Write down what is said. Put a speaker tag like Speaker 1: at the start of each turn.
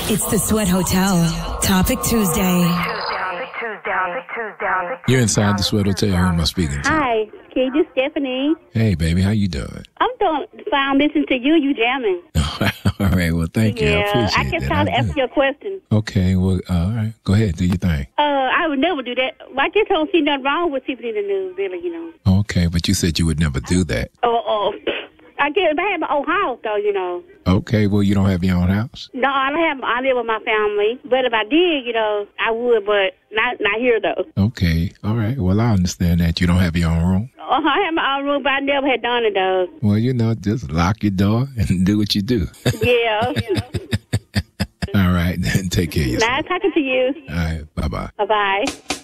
Speaker 1: It's the Sweat Hotel. Topic Tuesday.
Speaker 2: You're inside the Sweat Hotel. Who am I speaking to?
Speaker 3: Hi, Kid, this is Stephanie.
Speaker 2: Hey, baby, how you doing?
Speaker 3: I'm doing fine. Listening to you. You jamming.
Speaker 2: All right, well, thank you. I appreciate
Speaker 3: I can
Speaker 2: that.
Speaker 3: try to answer your question.
Speaker 2: Okay, well, all right. Go ahead, do your thing.
Speaker 3: I would never do that. I just don't see nothing wrong with people in the news, really, you know.
Speaker 2: Okay, but you said you would never do that.
Speaker 3: I guess if I have my own house, though, you know.
Speaker 2: Okay, well, you don't have your own house?
Speaker 3: No, I don't have. I live with my family. But if I did, you know, I would, but not here, though.
Speaker 2: Okay, all right. Well, I understand that you don't have your own room.
Speaker 3: I have my own room, but I never had done it, though.
Speaker 2: Well, you know, just lock your door and do what you do.
Speaker 3: Yeah.
Speaker 2: All right, then take care of yourself.
Speaker 3: Nice talking to you.
Speaker 2: All right, bye-bye.
Speaker 3: Bye-bye.